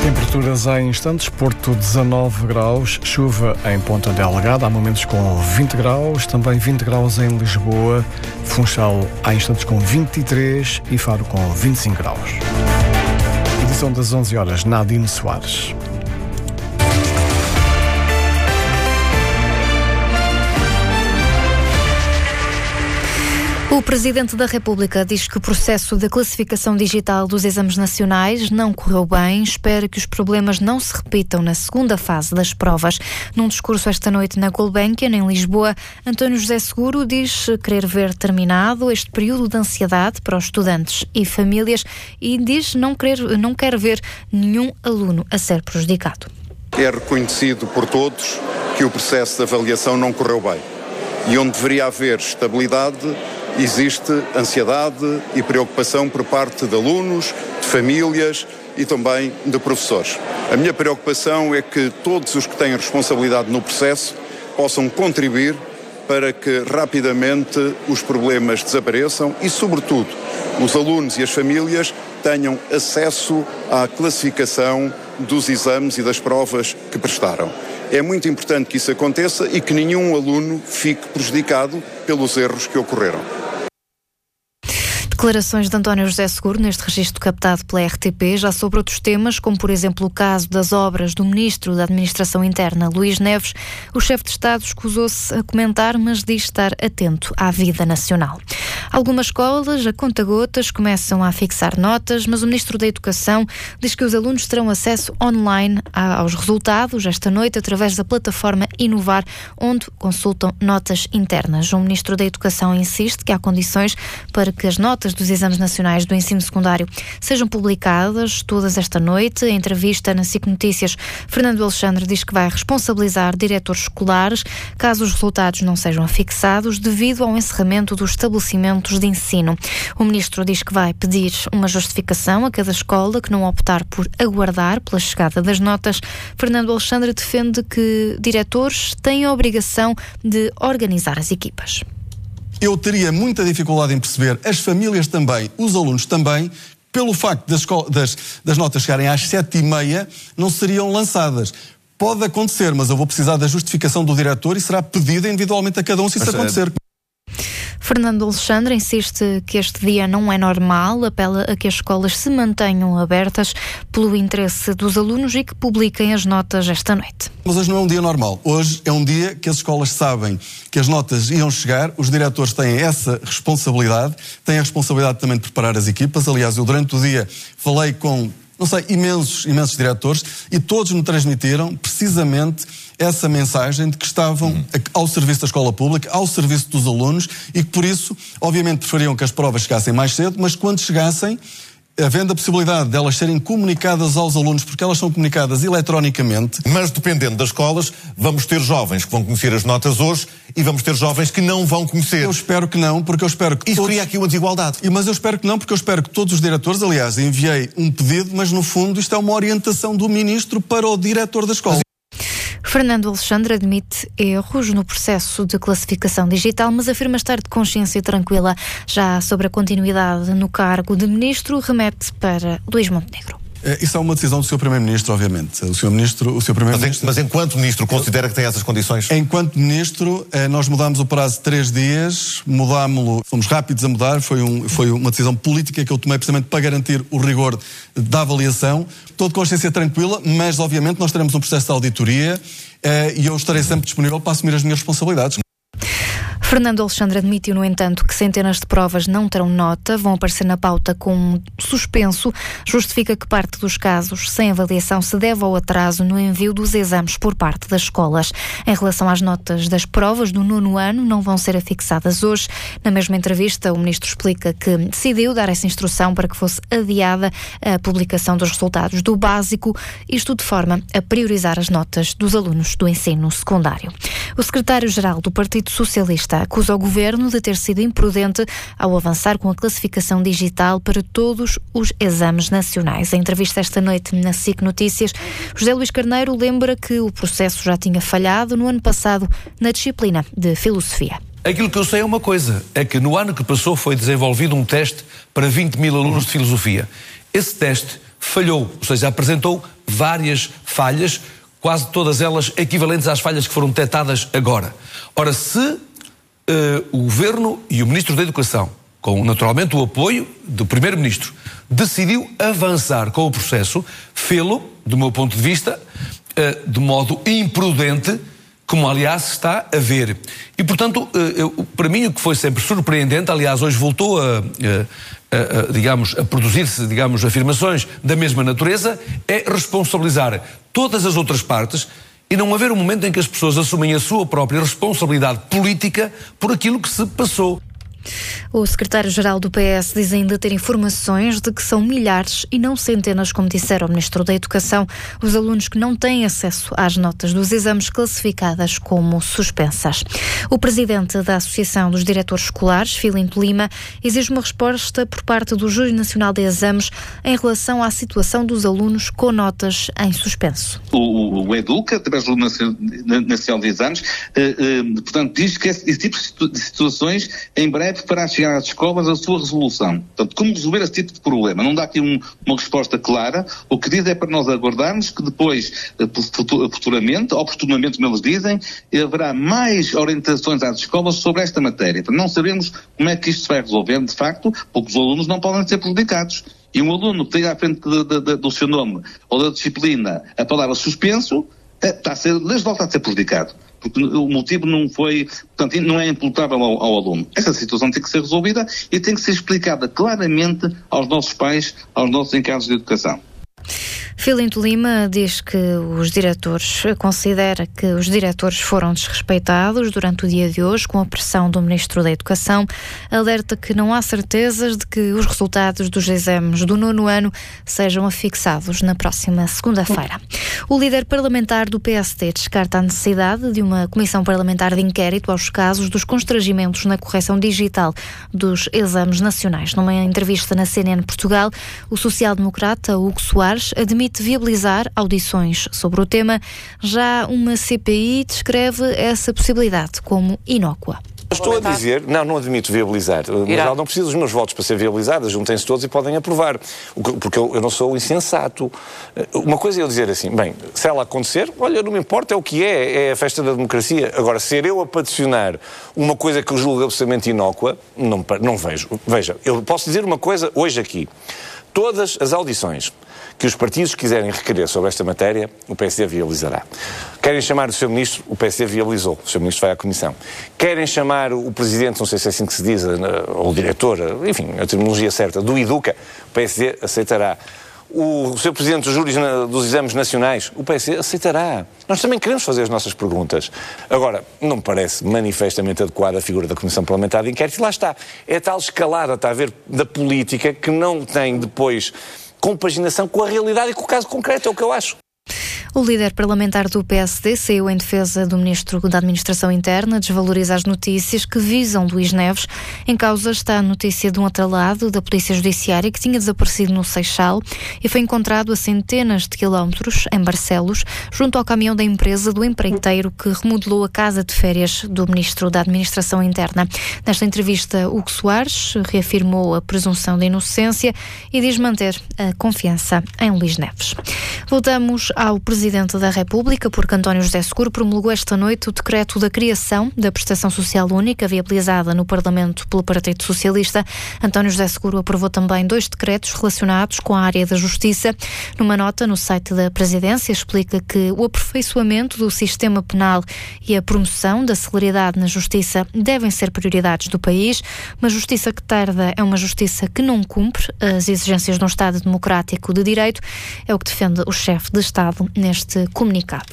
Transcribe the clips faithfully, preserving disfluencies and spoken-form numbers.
Temperaturas em instantes, Porto dezanove graus, chuva em Ponta Delgada, há momentos com vinte graus, também vinte graus em Lisboa, Funchal há instantes com vinte e três e Faro com vinte e cinco graus. Edição das onze horas, Nadine Soares. O Presidente da República diz que o processo de classificação digital dos exames nacionais não correu bem. Espera que os problemas não se repitam na segunda fase das provas. Num discurso esta noite na Gulbenkian, em Lisboa, António José Seguro diz querer ver terminado este período de ansiedade para os estudantes e famílias e diz não querer, não quer ver nenhum aluno a ser prejudicado. É reconhecido por todos que o processo de avaliação não correu bem. E onde deveria haver estabilidade, existe ansiedade e preocupação por parte de alunos, de famílias e também de professores. A minha preocupação é que todos os que têm responsabilidade no processo possam contribuir para que rapidamente os problemas desapareçam e, sobretudo, os alunos e as famílias tenham acesso à classificação dos exames e das provas que prestaram. É muito importante que isso aconteça e que nenhum aluno fique prejudicado pelos erros que ocorreram. Declarações de António José Seguro neste registro captado pela R T P, já sobre outros temas, como por exemplo o caso das obras do Ministro da Administração Interna, Luís Neves. O chefe de Estado escusou-se a comentar, mas diz estar atento à vida nacional. Algumas escolas, a conta-gotas, começam a fixar notas, mas o Ministro da Educação diz que os alunos terão acesso online aos resultados esta noite através da plataforma Inovar, onde consultam notas internas. O Ministro da Educação insiste que há condições para que as notas dos exames nacionais do ensino secundário sejam publicadas todas esta noite. Em entrevista na SIC Notícias, Fernando Alexandre diz que vai responsabilizar diretores escolares caso os resultados não sejam fixados devido ao encerramento dos estabelecimentos de ensino. O ministro diz que vai pedir uma justificação a cada escola que não optar por aguardar pela chegada das notas. Fernando Alexandre defende que diretores têm a obrigação de organizar as equipas. Eu teria muita dificuldade em perceber, as famílias também, os alunos também, pelo facto das, das, das notas chegarem às sete e meia, não seriam lançadas. Pode acontecer, mas eu vou precisar da justificação do diretor e será pedida individualmente a cada um se isso mas, acontecer. É... Fernando Alexandre insiste que este dia não é normal, apela a que as escolas se mantenham abertas pelo interesse dos alunos e que publiquem as notas esta noite. Mas hoje não é um dia normal. Hoje é um dia que as escolas sabem que as notas iam chegar, os diretores têm essa responsabilidade, têm a responsabilidade também de preparar as equipas. Aliás, eu durante o dia falei com, não sei, imensos, imensos diretores e todos me transmitiram precisamente essa mensagem de que estavam uhum. ao serviço da escola pública, ao serviço dos alunos e que por isso, obviamente, preferiam que as provas chegassem mais cedo, mas quando chegassem, havendo a possibilidade de elas serem comunicadas aos alunos, porque elas são comunicadas eletronicamente. Mas dependendo das escolas, vamos ter jovens que vão conhecer as notas hoje e vamos ter jovens que não vão conhecer. Eu espero que não, porque eu espero que Isso todos... cria aqui uma desigualdade. Mas eu espero que não, porque eu espero que todos os diretores, aliás, enviei um pedido, mas no fundo isto é uma orientação do Ministro para o diretor da escola. Fernando Alexandre admite erros no processo de classificação digital, mas afirma estar de consciência tranquila. Já sobre a continuidade no cargo de Ministro, remete para Luís Montenegro. Isso é uma decisão do senhor Primeiro-Ministro, obviamente. O senhor Ministro, o senhor Primeiro-Ministro... Mas, mas enquanto Ministro considera que tem essas condições? Enquanto Ministro, nós mudámos o prazo de três dias, mudámo-lo, fomos rápidos a mudar, foi, um, foi uma decisão política que eu tomei precisamente para garantir o rigor da avaliação. Estou de consciência tranquila, mas obviamente nós teremos um processo de auditoria e eu estarei sempre disponível para assumir as minhas responsabilidades. Fernando Alexandre admitiu, no entanto, que centenas de provas não terão nota, vão aparecer na pauta com suspenso. Justifica que parte dos casos sem avaliação se deve ao atraso no envio dos exames por parte das escolas. Em relação às notas das provas do nono ano, não vão ser afixadas hoje. Na mesma entrevista, o Ministro explica que decidiu dar essa instrução para que fosse adiada a publicação dos resultados do básico, isto de forma a priorizar as notas dos alunos do ensino secundário. O secretário-geral do Partido Socialista acusa o Governo de ter sido imprudente ao avançar com a classificação digital para todos os exames nacionais. Em entrevista esta noite na SIC Notícias, José Luís Carneiro lembra que o processo já tinha falhado no ano passado na disciplina de Filosofia. Aquilo que eu sei é uma coisa, é que no ano que passou foi desenvolvido um teste para vinte mil alunos de Filosofia. Esse teste falhou, ou seja, apresentou várias falhas, quase todas elas equivalentes às falhas que foram detectadas agora. Ora, se uh, o Governo e o Ministro da Educação, com naturalmente o apoio do Primeiro-Ministro, decidiu avançar com o processo, fê-lo, do meu ponto de vista, uh, de modo imprudente, como aliás está a ver. E portanto, uh, eu, para mim o que foi sempre surpreendente, aliás hoje voltou a, a, a, a digamos, a produzir-se, digamos, afirmações da mesma natureza, é responsabilizar todas as outras partes e não haver um momento em que as pessoas assumem a sua própria responsabilidade política por aquilo que se passou. O secretário-geral do P S diz ainda ter informações de que são milhares e não centenas, como dissera o Ministro da Educação, os alunos que não têm acesso às notas dos exames classificadas como suspensas. O presidente da Associação dos Diretores Escolares, Filinto Lima, exige uma resposta por parte do Júri Nacional de Exames em relação à situação dos alunos com notas em suspenso. O, o EDUCA, através do Nacional de Exames, eh, eh, portanto, diz que esse, esse tipo de situações, em breve, para chegar às escolas a sua resolução. Portanto, como resolver esse tipo de problema? Não dá aqui um, uma resposta clara. O que diz é para nós aguardarmos que depois, futuramente, oportunamente, como eles dizem, haverá mais orientações às escolas sobre esta matéria. Portanto, não sabemos como é que isto se vai resolver, de facto, porque os alunos não podem ser prejudicados. E um aluno que tenha à frente de, de, de, do seu nome ou da disciplina a palavra suspenso, está a ser, desde logo está a ser prejudicado. Porque o motivo não foi, portanto, não é imputável ao, ao aluno. Essa situação tem que ser resolvida e tem que ser explicada claramente aos nossos pais, aos nossos encargos de educação. Filinto Lima diz que os diretores, considera que os diretores foram desrespeitados durante o dia de hoje com a pressão do Ministro da Educação, alerta que não há certezas de que os resultados dos exames do nono ano sejam afixados na próxima segunda-feira. O líder parlamentar do P S D descarta a necessidade de uma comissão parlamentar de inquérito aos casos dos constrangimentos na correção digital dos exames nacionais. Numa entrevista na C N N Portugal, o social-democrata Hugo Soares admite viabilizar audições sobre o tema. Já uma C P I descreve essa possibilidade como inócua. Estou a dizer, não, não admito viabilizar. Mas não preciso dos meus votos para ser viabilizadas, juntem-se todos e podem aprovar. Porque eu, eu não sou insensato. Uma coisa é eu dizer assim, bem, se ela acontecer, olha, não me importa, é o que é, é a festa da democracia. Agora, ser eu a peticionar uma coisa que eu julgo absolutamente inócua, não, não vejo. Veja, eu posso dizer uma coisa hoje aqui. Todas as audições que os partidos quiserem requerer sobre esta matéria, o P S D viabilizará. Querem chamar o seu Ministro, o P S D viabilizou. O seu Ministro vai à Comissão. Querem chamar o Presidente, não sei se é assim que se diz, ou o Diretor, enfim, a terminologia certa, do EDUCA, o P S D aceitará. O seu Presidente dos Júris dos Exames Nacionais, o P S D aceitará. Nós também queremos fazer as nossas perguntas. Agora, não me parece manifestamente adequada a figura da Comissão Parlamentar de Inquérito. E lá está. É tal escalada, está a ver, da política que não tem depois compaginação com a realidade e com o caso concreto, é o que eu acho. O líder parlamentar do P S D saiu em defesa do Ministro da Administração Interna, desvaloriza as notícias que visam Luís Neves. Em causa está a notícia de um atrelado da Polícia Judiciária que tinha desaparecido no Seixal e foi encontrado a centenas de quilómetros, em Barcelos, junto ao caminhão da empresa do empreiteiro que remodelou a casa de férias do Ministro da Administração Interna. Nesta entrevista, Hugo Soares reafirmou a presunção de inocência e diz manter a confiança em Luís Neves. Voltamos ao Presidente da República, porque António José Seguro promulgou esta noite o decreto da criação da Prestação Social Única, viabilizada no Parlamento pelo Partido Socialista. António José Seguro aprovou também dois decretos relacionados com a área da justiça. Numa nota no site da Presidência, explica que o aperfeiçoamento do sistema penal e a promoção da celeridade na justiça devem ser prioridades do país. Uma justiça que tarda é uma justiça que não cumpre as exigências de um Estado democrático de direito, é o que defende o chefe de Estado neste comunicado.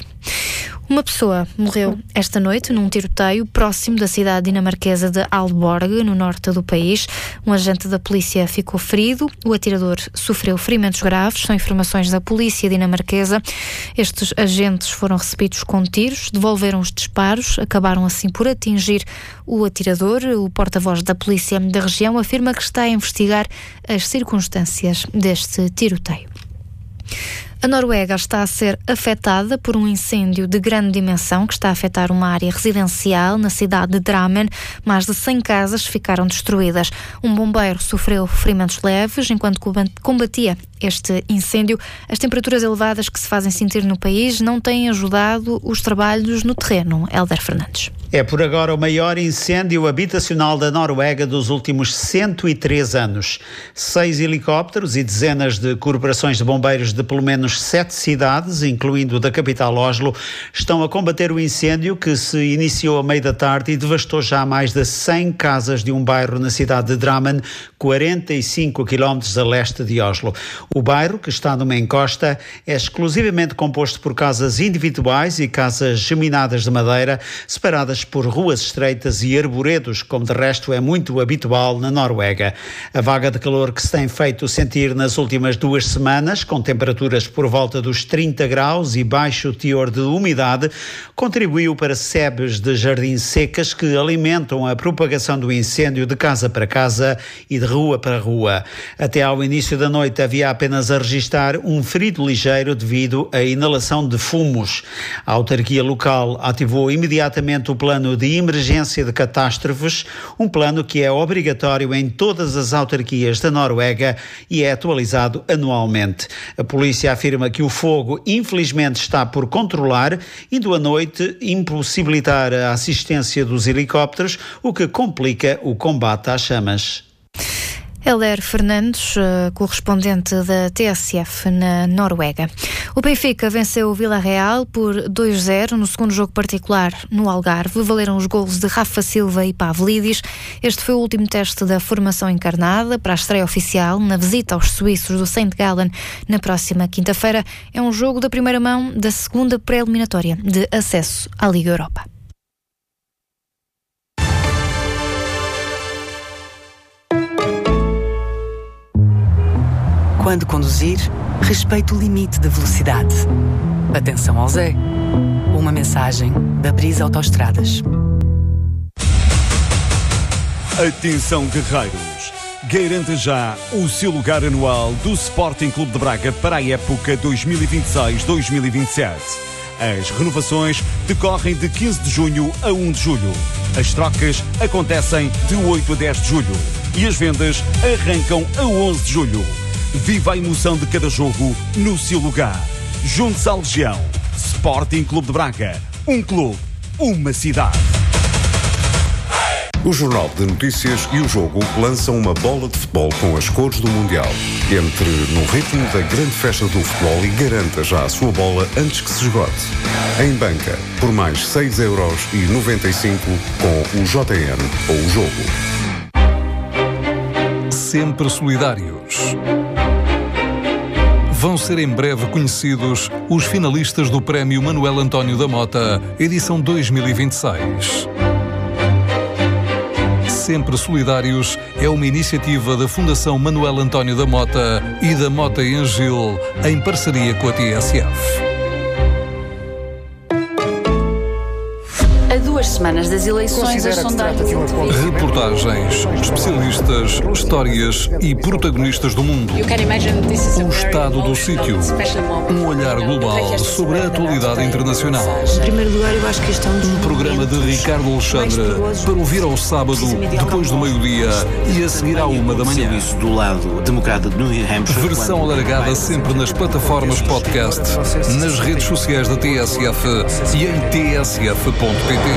Uma pessoa morreu esta noite num tiroteio próximo da cidade dinamarquesa de Aalborg, no norte do país. Um agente da polícia ficou ferido, o atirador sofreu ferimentos graves, são informações da polícia dinamarquesa. Estes agentes foram recebidos com tiros, devolveram os disparos, acabaram assim por atingir o atirador. O porta-voz da polícia da região afirma que está a investigar as circunstâncias deste tiroteio. A Noruega está a ser afetada por um incêndio de grande dimensão que está a afetar uma área residencial na cidade de Drammen. Mais de cem casas ficaram destruídas. Um bombeiro sofreu ferimentos leves enquanto combatia este incêndio. As temperaturas elevadas que se fazem sentir no país não têm ajudado os trabalhos no terreno. Hélder Fernandes. É por agora o maior incêndio habitacional da Noruega dos últimos cento e três anos. Seis helicópteros e dezenas de corporações de bombeiros de pelo menos sete cidades, incluindo a da capital Oslo, estão a combater o incêndio que se iniciou à meia da tarde e devastou já mais de cem casas de um bairro na cidade de Drammen, quarenta e cinco quilómetros a leste de Oslo. O bairro, que está numa encosta, é exclusivamente composto por casas individuais e casas geminadas de madeira, separadas por ruas estreitas e arvoredos, como de resto é muito habitual na Noruega. A vaga de calor que se tem feito sentir nas últimas duas semanas, com temperaturas por volta dos trinta graus e baixo teor de umidade, contribuiu para sebes de jardins secas que alimentam a propagação do incêndio de casa para casa e de rua para rua. Até ao início da noite havia apenas a registrar um ferido ligeiro devido à inalação de fumos. A autarquia local ativou imediatamente o plano Plano de Emergência de Catástrofes, um plano que é obrigatório em todas as autarquias da Noruega e é atualizado anualmente. A polícia afirma que o fogo, infelizmente, está por controlar, indo à noite impossibilitar a assistência dos helicópteros, o que complica o combate às chamas. Hélder Fernandes, correspondente da T S F na Noruega. O Benfica venceu o Vila Real por dois a zero no segundo jogo particular no Algarve. Valeram os golos de Rafa Silva e Pavlidis. Este foi o último teste da formação encarnada para a estreia oficial na visita aos suíços do Saint Gallen na próxima quinta-feira. É um jogo da primeira mão da segunda pré-eliminatória de acesso à Liga Europa. Quando conduzir, respeite o limite de velocidade. Atenção ao Zé. Uma mensagem da Brisa Autoestradas. Atenção, guerreiros. Garanta já o seu lugar anual do Sporting Clube de Braga para a época dois mil e vinte e seis dois mil e vinte e sete. As renovações decorrem de quinze de junho a um de julho. As trocas acontecem de oito a dez de julho. E as vendas arrancam a onze de julho. Viva a emoção de cada jogo no seu lugar. Junte-se à Legião. Sporting Clube de Braga. Um clube, uma cidade. O Jornal de Notícias e o Jogo lançam uma bola de futebol com as cores do Mundial. Entre no ritmo da grande festa do futebol e garanta já a sua bola antes que se esgote. Em banca, por mais seis euros e noventa e cinco com o J N ou o Jogo. Sempre solidários. Vão ser em breve conhecidos os finalistas do Prémio Manuel António da Mota, edição dois mil e vinte e seis. Sempre Solidários é uma iniciativa da Fundação Manuel António da Mota e da Mota em Gil, em parceria com a T S F. A duas semanas das eleições, as sondagens... Reportagens, especialistas, histórias e protagonistas do mundo. O estado do sítio. Um olhar global sobre a atualidade internacional. Em primeiro lugar, eu acho que isto é um... Um programa de Ricardo Alexandre para ouvir ao sábado, depois do meio-dia e a seguir à uma da manhã. Do lado democrata de New Hampshire. Versão alargada sempre nas plataformas podcast, nas redes sociais da T S F e em t s f ponto p t.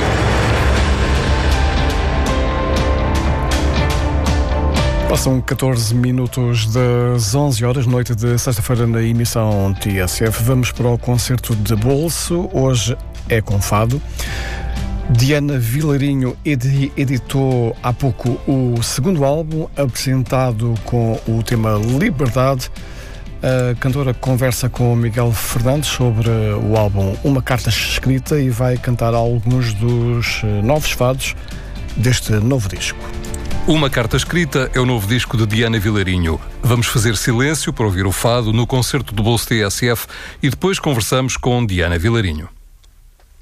Passam catorze minutos das onze horas, noite de sexta-feira, na emissão T S F. Vamos para o concerto de bolso. Hoje é com fado. Diana Vilarinho ed- editou há pouco o segundo álbum, apresentado com o tema Liberdade. A cantora conversa com o Miguel Fernandes sobre o álbum Uma Carta Escrita e vai cantar alguns dos novos fados deste novo disco. Uma Carta Escrita é o novo disco de Diana Vilarinho. Vamos fazer silêncio para ouvir o fado no concerto do Bolso T S F e depois conversamos com Diana Vilarinho.